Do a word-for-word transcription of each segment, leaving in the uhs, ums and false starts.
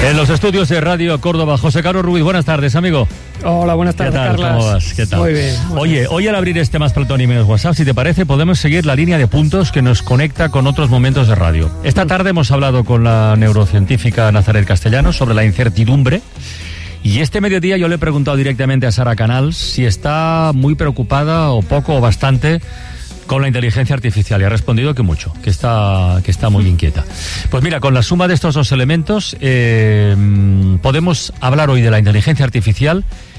En los estudios de Radio Córdoba, José Carlos Ruiz, buenas tardes, amigo. Hola, buenas tardes, ¿Qué tal? Carlas. ¿Cómo vas? ¿Qué tal? Muy bien. Muy Oye, bien. hoy al abrir este Más Platón y Menos WhatsApp, si te parece, podemos seguir la línea de puntos que nos conecta con otros momentos de radio. Esta tarde hemos hablado con la neurocientífica Nazaret Castellanos sobre la incertidumbre. Y este mediodía yo le he preguntado directamente a Sara Canals si está muy preocupada o poco o bastante con la inteligencia artificial, y ha respondido que mucho, que está, que está muy inquieta. Pues mira, con la suma de estos dos elementos eh, podemos hablar hoy de la inteligencia artificial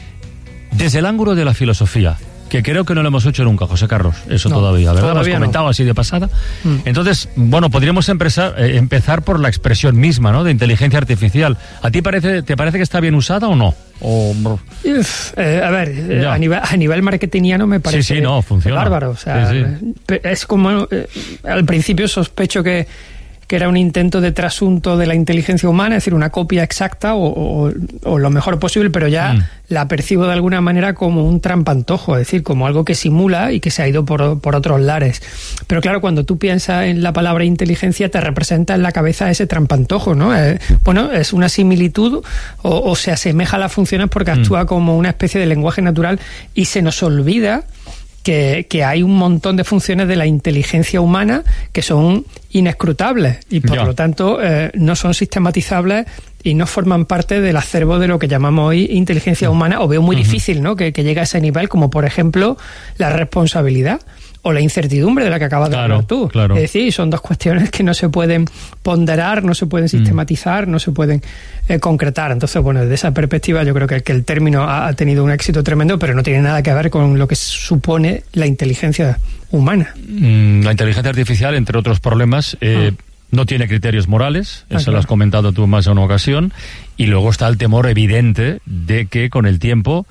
desde el ángulo de la filosofía, que creo que no lo hemos hecho nunca, José Carlos, eso no, todavía, ¿verdad? Todavía Hemos comentado no. así de pasada. Mm. Entonces, bueno, podríamos empezar, eh, empezar por la expresión misma, ¿no?, de inteligencia artificial. ¿A ti parece, te parece que está bien usada o no? O... Uf, eh, a ver, eh, Ya. a nivel, a nivel marketingiano me parece Sí, sí, no, funciona. bárbaro. O sea, Sí, sí. Es como, eh, al principio sospecho que, que era un intento de trasunto de la inteligencia humana, es decir, una copia exacta o, o, o lo mejor posible, pero ya Mm. la percibo de alguna manera como un trampantojo, es decir, como algo que simula y que se ha ido por, por otros lares. Pero claro, cuando tú piensas en la palabra inteligencia, te representa en la cabeza ese trampantojo, ¿no? Eh, bueno, es una similitud o, o se asemeja a las funciones porque Mm. actúa como una especie de lenguaje natural y se nos olvida que, que hay un montón de funciones de la inteligencia humana que son inescrutables y por Ya. lo tanto eh, no son sistematizables y no forman parte del acervo de lo que llamamos hoy inteligencia humana, o veo muy Ujú. difícil, ¿no?, que, que llegue a ese nivel, como por ejemplo la responsabilidad o la incertidumbre de la que acabas de Claro, hablar tú. claro. Es decir, son dos cuestiones que no se pueden ponderar, no se pueden sistematizar, no se pueden eh, concretar. Entonces, bueno, desde esa perspectiva yo creo que, que el término ha, ha tenido un éxito tremendo, pero no tiene nada que ver con lo que supone la inteligencia humana. Mm, La inteligencia artificial, entre otros problemas, eh, Ah. no tiene criterios morales, Ah, eso claro. lo has comentado tú más de una ocasión, y luego está el temor evidente de que con el tiempo,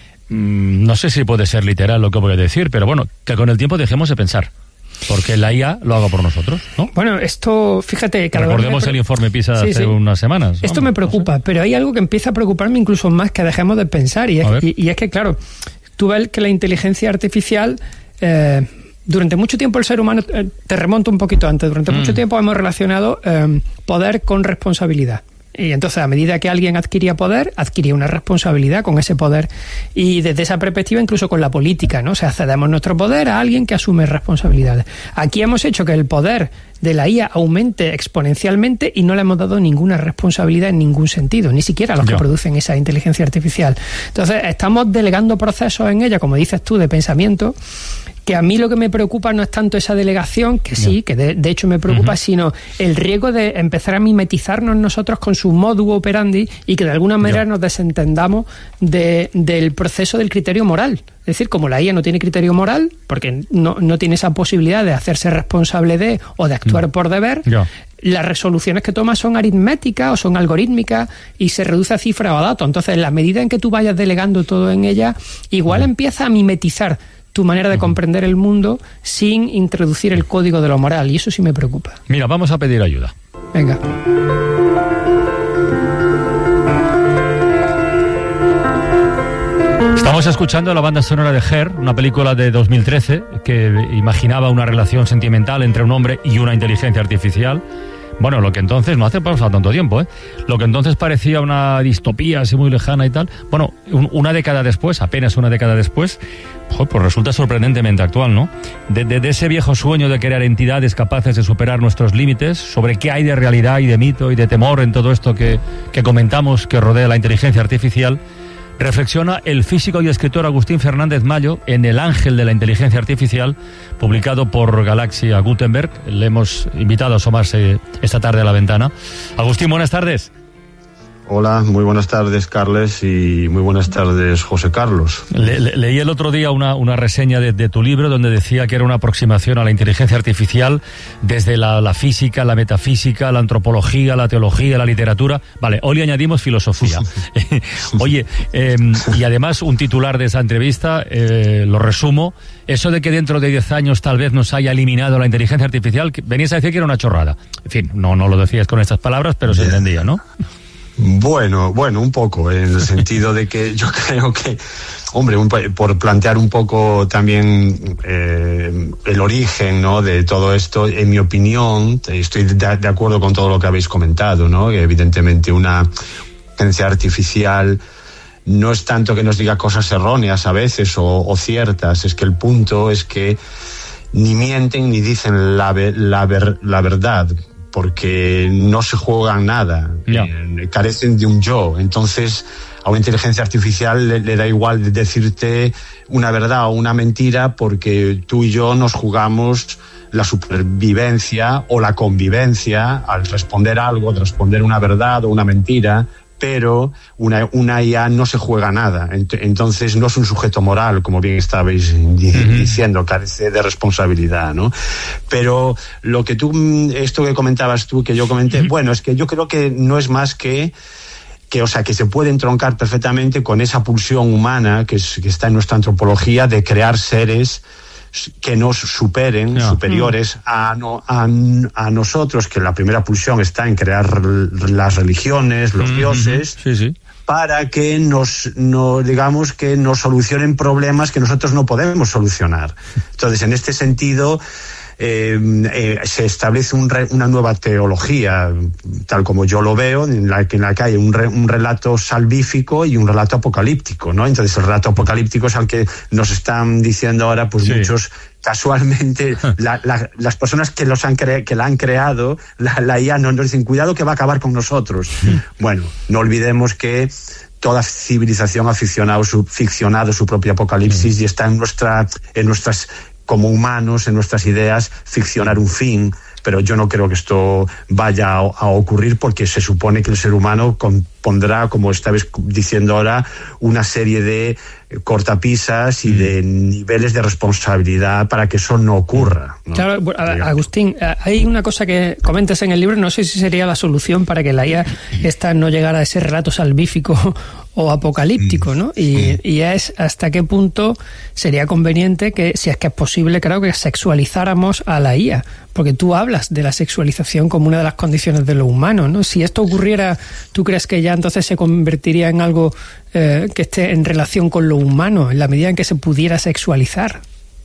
mm, no sé si puede ser literal lo que voy a decir, pero bueno, que con el tiempo dejemos de pensar, porque la I A lo haga por nosotros, ¿no? Bueno, esto, fíjate... cada vez Recordemos me pre- el informe PISA de Sí, hace sí. unas semanas. Esto vamos, me no preocupa, sé. pero hay algo que empieza a preocuparme incluso más que dejemos de pensar, y A es, ver. y, y es que, claro, tú ves que la inteligencia artificial... Eh, durante mucho tiempo el ser humano, eh, te remonto un poquito antes, durante Mm. mucho tiempo hemos relacionado eh, poder con responsabilidad. Y entonces, a medida que alguien adquiría poder, adquiría una responsabilidad con ese poder. Y desde esa perspectiva, incluso con la política, ¿no? O sea, cedemos nuestro poder a alguien que asume responsabilidades. Aquí hemos hecho que el poder de la I A aumente exponencialmente y no le hemos dado ninguna responsabilidad en ningún sentido, ni siquiera a los Ya. que producen esa inteligencia artificial. Entonces, estamos delegando procesos en ella, como dices tú, de pensamiento, que a mí lo que me preocupa no es tanto esa delegación, que sí, que de, de hecho me preocupa, Ujú. sino el riesgo de empezar a mimetizarnos nosotros con su modus operandi y que de alguna manera Ya. nos desentendamos de, del proceso del criterio moral. Es decir, como la I A no tiene criterio moral, porque no, no tiene esa posibilidad de hacerse responsable de o de actuar por deber, Ya. las resoluciones que toma son aritméticas o son algorítmicas y se reduce a cifra o a datos. Entonces, en la medida en que tú vayas delegando todo en ella, igual empieza a mimetizar tu manera de comprender el mundo sin introducir el código de lo moral, y eso sí me preocupa. Mira, vamos a pedir ayuda. Venga. Estamos escuchando la banda sonora de Her, una película de dos mil trece que imaginaba una relación sentimental entre un hombre y una inteligencia artificial. Bueno, lo que entonces, no hace pasado tanto tiempo, ¿eh? Lo que entonces parecía una distopía así muy lejana y tal, bueno, un, una década después, apenas una década después, joder, pues resulta sorprendentemente actual, ¿no? De, de, de ese viejo sueño de crear entidades capaces de superar nuestros límites, sobre qué hay de realidad y de mito y de temor en todo esto que, que comentamos que rodea la inteligencia artificial, reflexiona el físico y escritor Agustín Fernández Mayo en El ángel de la inteligencia artificial, publicado por Galaxia Gutenberg. Le hemos invitado a asomarse esta tarde a la ventana. Agustín, buenas tardes. Hola, muy buenas tardes, Carles, y muy buenas tardes, José Carlos. Le, le, leí el otro día una, una reseña de, de tu libro donde decía que era una aproximación a la inteligencia artificial desde la, la física, la metafísica, la antropología, la teología, la literatura. Vale, hoy le añadimos filosofía. Oye, eh, y además un titular de esa entrevista, eh, lo resumo, eso de que dentro de diez años tal vez nos haya eliminado la inteligencia artificial, que venías a decir que era una chorrada. En fin, no, no lo decías con estas palabras, pero se entendía, ¿no? Bueno, bueno, un poco, en el sentido de que yo creo que, hombre, un, por plantear un poco también eh, el origen, ¿no?, de todo esto, en mi opinión, estoy de, de acuerdo con todo lo que habéis comentado, ¿no?, que evidentemente una inteligencia artificial no es tanto que nos diga cosas erróneas a veces o, o ciertas, es que el punto es que ni mienten ni dicen la, la, ver, la verdad, porque no se juegan nada, yeah. eh, carecen de un yo. Entonces a una inteligencia artificial le, le da igual decirte una verdad o una mentira, porque tú y yo nos jugamos la supervivencia o la convivencia al responder algo, responder una verdad o una mentira, pero una, una I A no se juega nada. Entonces no es un sujeto moral, como bien estabais diciendo, carece de responsabilidad, ¿no? Pero lo que tú, esto que comentabas tú, que yo comenté, uh-huh. bueno, es que yo creo que no es más que que, o sea, que se puede entroncar perfectamente con esa pulsión humana que, es, que está en nuestra antropología de crear seres que nos superen, no. superiores a, no, a, a nosotros, que la primera pulsión está en crear las religiones, los mm-hmm. dioses, sí, sí. para que nos, no, digamos, que nos solucionen problemas que nosotros no podemos solucionar. Entonces, en este sentido, Eh, eh, se establece un re, una nueva teología, tal como yo lo veo, en la, en la que hay un, re, un relato salvífico y un relato apocalíptico, ¿no? Entonces el relato apocalíptico es al que nos están diciendo ahora, pues sí. muchos, casualmente, la, la, las personas que los han cre, que la han creado, la, la I A nos no dicen, cuidado que va a acabar con nosotros. Bueno, no olvidemos que toda civilización ha ficcionado su, ficcionado su propio apocalipsis sí. y está en nuestra, en nuestras como humanos, en nuestras ideas, ficcionar un fin, pero yo no creo que esto vaya a, a ocurrir, porque se supone que el ser humano pondrá, como estabais diciendo ahora, una serie de cortapisas y mm. de niveles de responsabilidad para que eso no ocurra, ¿no? Claro, Agustín, hay una cosa que comentas en el libro, no sé si sería la solución para que la I A esta no llegara a ese relato salvífico o apocalíptico, ¿no? Y, y es hasta qué punto sería conveniente que, si es que es posible, creo que sexualizáramos a la I A, porque tú hablas de la sexualización como una de las condiciones de lo humano, ¿no? Si esto ocurriera, ¿tú crees que ya entonces se convertiría en algo eh, que esté en relación con lo humano, en la medida en que se pudiera sexualizar?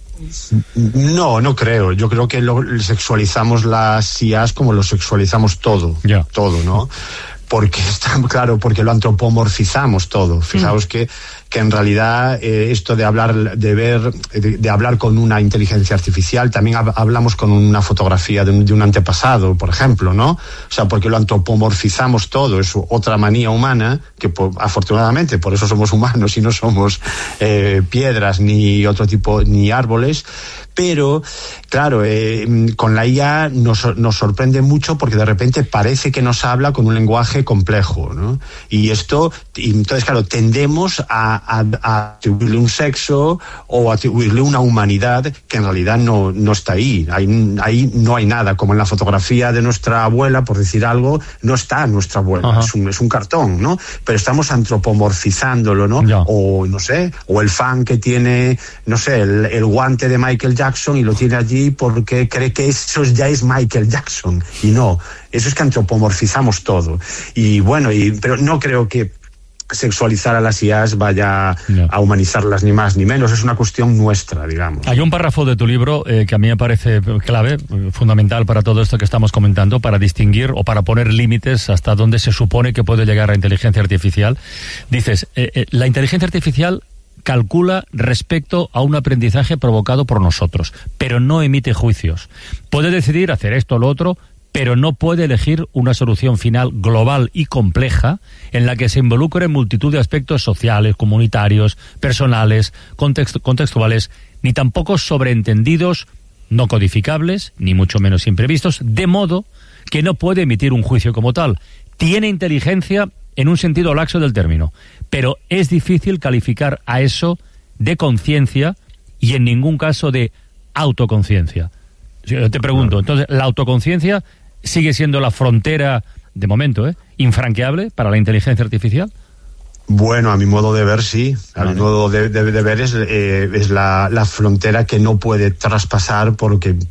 No, no creo. Yo creo que lo, sexualizamos las I As como lo sexualizamos todo, yeah. todo, ¿no? Porque está claro, porque lo antropomorfizamos todo. Fijaos mm. que, que en realidad eh, esto de hablar, de ver, de, de hablar con una inteligencia artificial, también hab, hablamos con una fotografía de un, de un antepasado, por ejemplo, ¿no? O sea, porque lo antropomorfizamos todo, es otra manía humana, que por, afortunadamente por eso somos humanos y no somos eh, piedras ni otro tipo, ni árboles. Pero, claro, eh, con la I A nos, nos sorprende mucho, porque de repente parece que nos habla con un lenguaje complejo, ¿no? Y esto, y entonces, claro, tendemos a, a, a atribuirle un sexo o atribuirle una humanidad que en realidad no, no está ahí. ahí. Ahí no hay nada, como en la fotografía de nuestra abuela, por decir algo, no está nuestra abuela, es un, es un cartón, ¿no? Pero estamos antropomorfizándolo, ¿no? Ya. O, no sé, o el fan que tiene, no sé, el, el guante de Michael Jackson, y lo tiene allí porque cree que eso ya es Michael Jackson, y no, eso es que antropomorfizamos todo. Y bueno, y, pero no creo que sexualizar a las I As vaya no. a humanizarlas ni más ni menos, es una cuestión nuestra, digamos. Hay un párrafo de tu libro eh, que a mí me parece clave, fundamental para todo esto que estamos comentando, para distinguir o para poner límites hasta dónde se supone que puede llegar la inteligencia artificial. Dices, eh, eh, la inteligencia artificial calcula respecto a un aprendizaje provocado por nosotros, pero no emite juicios. Puede decidir hacer esto o lo otro, pero no puede elegir una solución final global y compleja en la que se involucren multitud de aspectos sociales, comunitarios, personales, context- contextuales, ni tampoco sobreentendidos, no codificables, ni mucho menos imprevistos, de modo que no puede emitir un juicio como tal. Tiene inteligencia en un sentido laxo del término, pero es difícil calificar a eso de conciencia y en ningún caso de autoconciencia. Yo te pregunto, entonces, ¿la autoconciencia sigue siendo la frontera, de momento, eh, infranqueable para la inteligencia artificial? Bueno, a mi modo de ver, sí. A vale. mi modo de, de, de ver es, eh, es la, la frontera que no puede traspasar, porque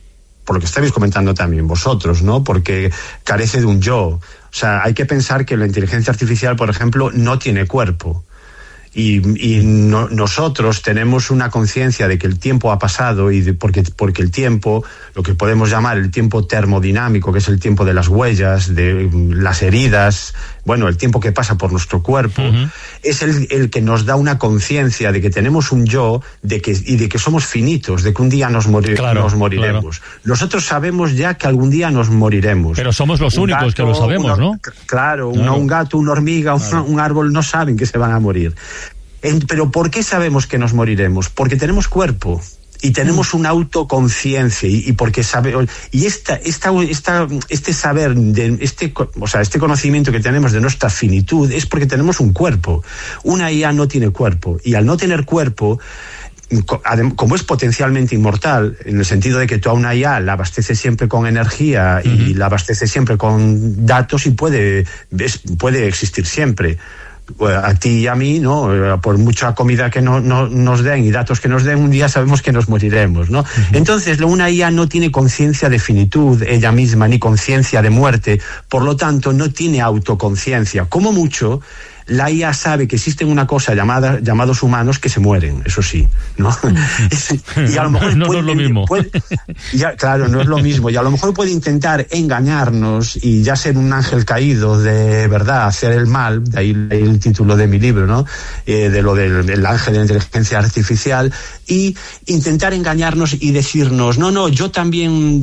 por lo que estáis comentando también vosotros, ¿no? Porque carece de un yo. O sea, hay que pensar que la inteligencia artificial, por ejemplo, no tiene cuerpo. Y, y no, nosotros tenemos una conciencia de que el tiempo ha pasado y de, porque, porque el tiempo, lo que podemos llamar el tiempo termodinámico, que es el tiempo de las huellas, de las heridas, bueno, el tiempo que pasa por nuestro cuerpo, uh-huh. es el, el que nos da una conciencia de que tenemos un yo de que, y de que somos finitos, de que un día nos, morir, claro, nos moriremos. Claro. Nosotros sabemos ya que algún día nos moriremos. Pero somos los un únicos gato, que lo sabemos, una, ¿no? Claro, claro. Una, un gato, una hormiga, claro. un, un árbol no saben que se van a morir. En, pero ¿por qué sabemos que nos moriremos? Porque tenemos cuerpo y tenemos una autoconciencia y, y porque sabe y esta, esta, esta, este saber, de, este, o sea, este conocimiento que tenemos de nuestra finitud es porque tenemos un cuerpo. Una I A no tiene cuerpo y al no tener cuerpo, como es potencialmente inmortal, en el sentido de que tú a una I A la abasteces siempre con energía y uh-huh. la abasteces siempre con datos y puede, puede existir siempre. A ti y a mí, ¿no? Por mucha comida que no, no, nos den y datos que nos den, un día sabemos que nos moriremos, ¿no? Uh-huh. Entonces, una I A no tiene conciencia de finitud ella misma, ni conciencia de muerte, por lo tanto, no tiene autoconciencia. Como mucho, la I A sabe que existen una cosa llamada llamados humanos que se mueren, eso sí, ¿no? y a lo mejor no, puede, no es lo mismo. Puede, ya, claro, no es lo mismo. Y a lo mejor puede intentar engañarnos y ya ser un ángel caído de verdad, hacer el mal, de ahí el título de mi libro, ¿no? Eh, de lo del, del ángel de la inteligencia artificial, y intentar engañarnos y decirnos, no, no, yo también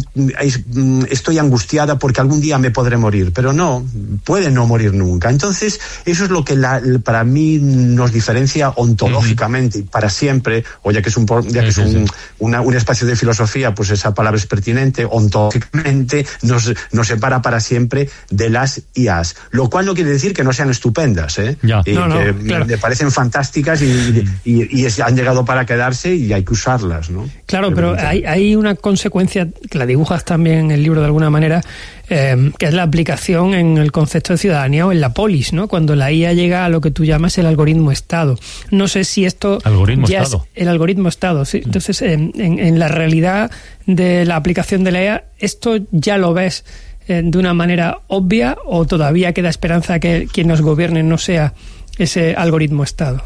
estoy angustiada porque algún día me podré morir, pero no, puede no morir nunca. Entonces, eso es lo que La, para mí nos diferencia ontológicamente uh-huh. y para siempre, o ya que es un, ya que sí, es un, sí. una, un espacio de filosofía, pues esa palabra es pertinente, ontológicamente nos, nos separa para siempre de las I As, lo cual no quiere decir que no sean estupendas, ¿eh? Ya. Y no, que no, claro. me parecen fantásticas y, y, y es, han llegado para quedarse y hay que usarlas, ¿no? Claro, pero hay, hay una consecuencia que la dibujas también en el libro de alguna manera, eh, que es la aplicación en el concepto de ciudadanía o en la polis, ¿no? Cuando la I A llega a lo que tú llamas el algoritmo Estado. No sé si esto algoritmo ya Estado. es el algoritmo Estado. ¿Sí? Entonces, en, en, en la realidad de la aplicación de la I A, ¿esto ya lo ves eh, de una manera obvia o todavía queda esperanza que quien nos gobierne no sea ese algoritmo Estado?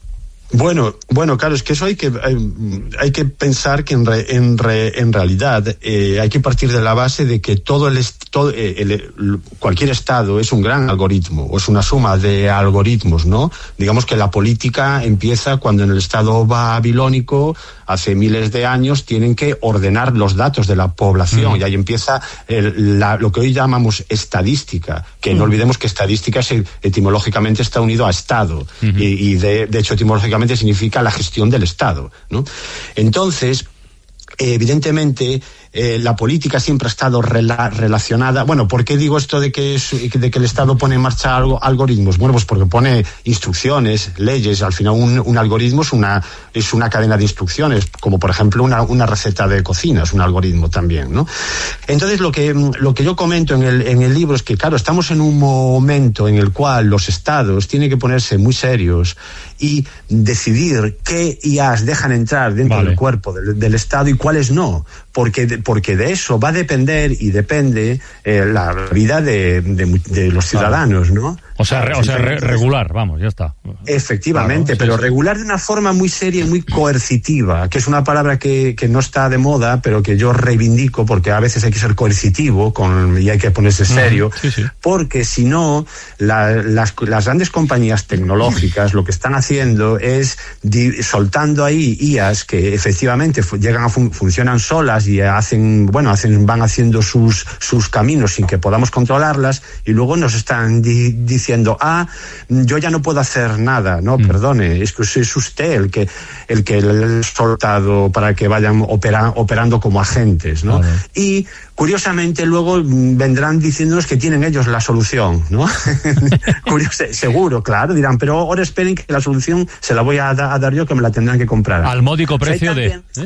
Bueno, bueno, claro, es que eso hay que hay, hay que pensar que en re, en, re, en realidad eh, hay que partir de la base de que todo el, todo el, el cualquier estado es un gran algoritmo o es una suma de algoritmos, ¿no? Digamos que la política empieza cuando en el estado babilónico hace miles de años tienen que ordenar los datos de la población mm. y ahí empieza el, la, lo que hoy llamamos estadística, que mm. no olvidemos que estadística es, etimológicamente está unido a estado mm-hmm. y, y de, de hecho etimológicamente significa la gestión del Estado, ¿no? Entonces, evidentemente, eh, la política siempre ha estado rela- relacionada. Bueno, ¿por qué digo esto de que, es, de que el Estado pone en marcha algo, algoritmos? Bueno, pues porque pone instrucciones, leyes. Al final, un, un algoritmo es una, es una cadena de instrucciones, como por ejemplo una, una receta de cocina, es un algoritmo también, ¿no? Entonces, lo que, lo que yo comento en el, en el libro es que, claro, estamos en un momento en el cual los Estados tienen que ponerse muy serios y decidir qué I As dejan entrar dentro vale. del cuerpo del, del Estado y cuáles no, porque de, porque de eso va a depender y depende eh, la vida de, de, de los ciudadanos, ¿no? O sea, re, o sea re, regular, vamos, ya está. Efectivamente, claro, sí, pero sí. regular de una forma muy seria y muy coercitiva, que es una palabra que, que no está de moda, pero que yo reivindico porque a veces hay que ser coercitivo con, y hay que ponerse serio, sí, sí. porque si no, la, las, las grandes compañías tecnológicas lo que están haciendo es di, soltando ahí I As que efectivamente fu, llegan a fun, funcionan solas y hacen, bueno, hacen, van haciendo sus, sus caminos sin que podamos controlarlas y luego nos están di, diciendo diciendo, ah, yo ya no puedo hacer nada, no, mm. perdone, es que es usted el que el que le ha soltado para que vayan opera, operando como agentes, ¿no? Vale. Y curiosamente luego vendrán diciéndonos que tienen ellos la solución, ¿no? Curioso, seguro, claro, dirán, pero ahora esperen que la solución se la voy a, da, a dar yo, que me la tendrán que comprar. Al módico precio de... ¿eh?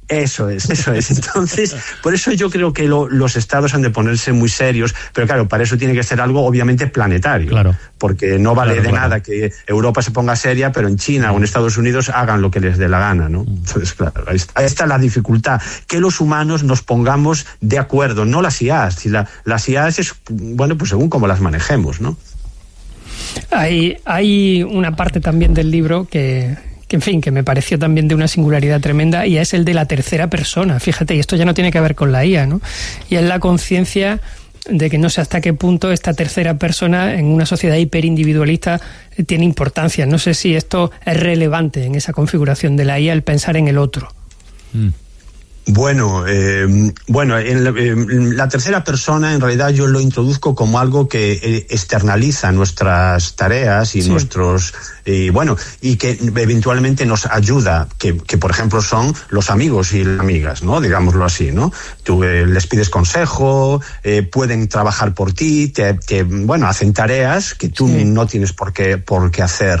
Eso es, eso es. Entonces, por eso yo creo que lo, los estados han de ponerse muy serios, pero claro, para eso tiene que ser algo obviamente planetario, claro. Porque no vale claro, de claro. nada que Europa se ponga seria, pero en China o en Estados Unidos hagan lo que les dé la gana, ¿no? Entonces, claro, ahí está, ahí está la dificultad, que los humanos nos pongamos de acuerdo, no las I As. Si la, las I As es, bueno, pues según cómo las manejemos, ¿no? Hay, hay una parte también del libro que... que en fin, que me pareció también de una singularidad tremenda, y es el de la tercera persona. Fíjate, y esto ya no tiene que ver con la I A, ¿no? Y es la conciencia de que no sé hasta qué punto esta tercera persona en una sociedad hiperindividualista tiene importancia. No sé si esto es relevante en esa configuración de la I A, el pensar en el otro. Mm. Bueno, eh, bueno, en la, en la tercera persona en realidad yo lo introduzco como algo que externaliza nuestras tareas y sí. nuestros y bueno y que eventualmente nos ayuda, que, que por ejemplo son los amigos y las amigas, ¿no? Digámoslo así, ¿no? Tú eh, les pides consejo, eh, pueden trabajar por ti, te, te bueno hacen tareas que tú sí. no tienes por qué por qué hacer.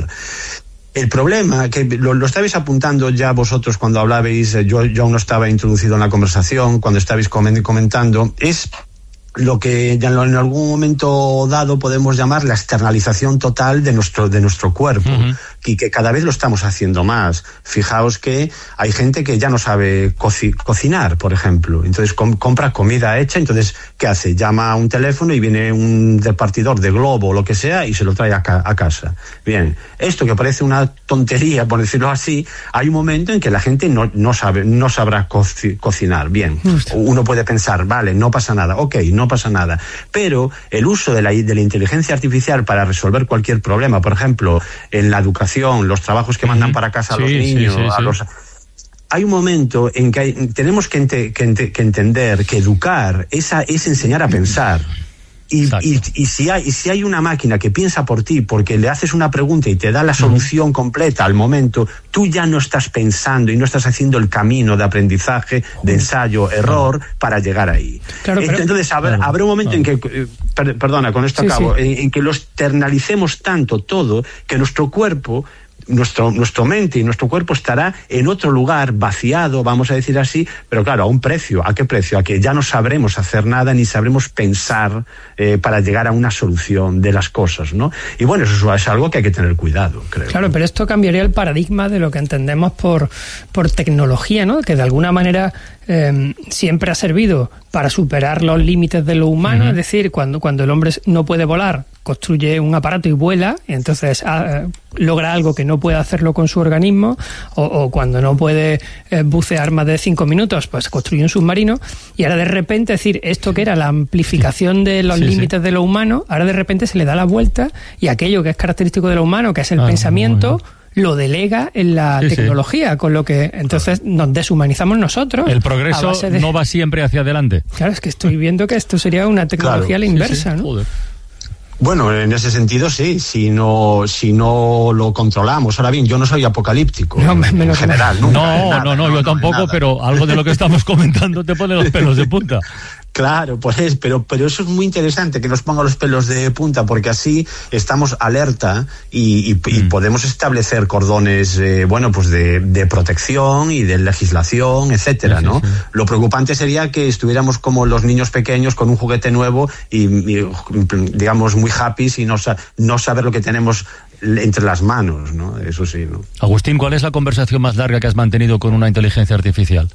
El problema, que lo, lo estabais apuntando ya vosotros cuando hablabais, yo, yo aún no estaba introducido en la conversación, cuando estabais comentando, es lo que ya en algún momento dado podemos llamar la externalización total de nuestro de nuestro cuerpo, uh-huh. y que cada vez lo estamos haciendo más. Fijaos que hay gente que ya no sabe coci- cocinar, por ejemplo, entonces com- compra comida hecha, entonces ¿qué hace? Llama a un teléfono y viene un repartidor de Globo o lo que sea y se lo trae a, ca- a casa. Bien, esto que parece una tontería, por decirlo así, hay un momento en que la gente no, no sabe, no sabrá co- cocinar. Bien, uno puede pensar, vale, no pasa nada, ok, no pasa nada, pero el uso de la, de la inteligencia artificial para resolver cualquier problema, por ejemplo, en la educación, los trabajos que mandan para casa a los sí, niños, sí, sí, a sí. los... Hay un momento en que hay, tenemos que, ente, que, ente, que entender que educar es, a, es enseñar a pensar. Y, y, y, si hay, y si hay una máquina que piensa por ti porque le haces una pregunta y te da la solución uh-huh. completa al momento, tú ya no estás pensando y no estás haciendo el camino de aprendizaje, de ensayo, error, uh-huh. para llegar ahí. Claro, pero, Entonces habrá, claro, habrá un momento claro. en que, eh, per, perdona, con esto sí, acabo, sí. En, en que lo externalicemos tanto todo que nuestro cuerpo... Nuestro, nuestro mente y nuestro cuerpo estará en otro lugar, vaciado, vamos a decir así, pero claro, a un precio. ¿A qué precio? A que ya no sabremos hacer nada ni sabremos pensar eh, para llegar a una solución de las cosas, ¿no? Y bueno, eso es algo que hay que tener cuidado, creo. Claro, pero esto cambiaría el paradigma de lo que entendemos por, por tecnología, ¿no? Que de alguna manera eh, siempre ha servido para superar los límites de lo humano, uh-huh. es decir, cuando, cuando el hombre no puede volar, construye un aparato y vuela, y entonces ah, logra algo que no puede hacerlo con su organismo, o, o cuando no puede eh, bucear más de cinco minutos, pues construye un submarino, y ahora de repente, es decir, esto que era la amplificación de los sí, límites sí. de lo humano, ahora de repente se le da la vuelta, y aquello que es característico de lo humano, que es el ah, pensamiento, bueno. lo delega en la sí, tecnología, sí. con lo que entonces nos deshumanizamos nosotros. El progreso de... no va siempre hacia adelante. Claro, es que estoy viendo que esto sería una tecnología claro. a la inversa, sí, sí. ¿no? Joder. Bueno, en ese sentido sí, si no si no lo controlamos. Ahora bien, yo no soy apocalíptico no, en, en general. Nunca, no, nada, no, no, no, yo no, tampoco, pero algo de lo que estamos comentando te pone los pelos de punta. Claro, pues es, pero, pero eso es muy interesante que nos ponga los pelos de punta, porque así estamos alerta y, y, mm. y podemos establecer cordones, eh, bueno, pues de, de protección y de legislación, etcétera, sí, ¿no? Sí, sí. Lo preocupante sería que estuviéramos como los niños pequeños con un juguete nuevo y, y digamos, muy happy y no, no saber lo que tenemos entre las manos, ¿no? Eso sí, ¿no? Agustín, ¿cuál es la conversación más larga que has mantenido con una inteligencia artificial?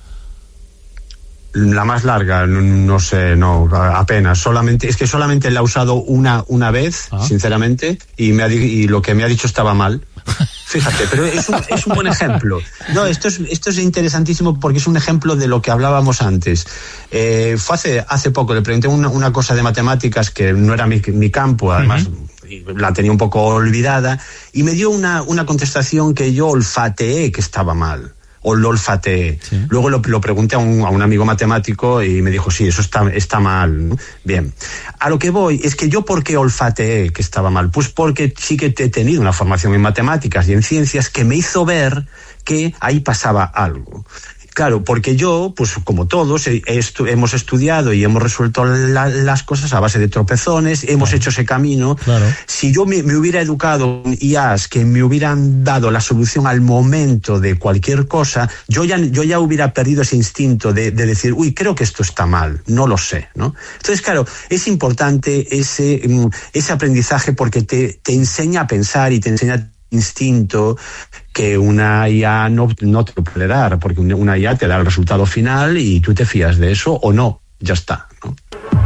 La más larga, no sé, no, apenas. Solamente, es que solamente la he usado una, una vez, ah. sinceramente, y, me ha, y lo que me ha dicho estaba mal. Fíjate, pero es un, es un buen ejemplo. No, esto es, esto es interesantísimo porque es un ejemplo de lo que hablábamos antes. Eh, fue hace, hace poco, le pregunté una, una cosa de matemáticas que no era mi, mi campo, además uh-huh. la tenía un poco olvidada, y me dio una, una contestación que yo olfateé que estaba mal. O lo olfateé. Sí. Luego lo, lo pregunté a un, a un amigo matemático y me dijo, sí, eso está, está mal, ¿no? Bien. A lo que voy es que yo, ¿por qué olfateé que estaba mal? Pues porque sí que he tenido una formación en matemáticas y en ciencias que me hizo ver que ahí pasaba algo. Claro, porque yo, pues como todos, he estu- hemos estudiado y hemos resuelto la, las cosas a base de tropezones, hemos claro. hecho ese camino. Claro. Si yo me, me hubiera educado en I As que me hubieran dado la solución al momento de cualquier cosa, yo ya, yo ya hubiera perdido ese instinto de, de decir, uy, creo que esto está mal, no lo sé, ¿no? Entonces, claro, es importante ese, ese aprendizaje porque te, te enseña a pensar y te enseña instinto que una I A no, no te lo puede dar, porque una I A te da el resultado final y tú te fías de eso o no, ya está, ¿no?